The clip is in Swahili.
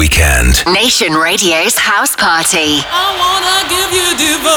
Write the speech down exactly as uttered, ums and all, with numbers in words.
weekend. Nation Radio's House Party. I wanna give you divorce.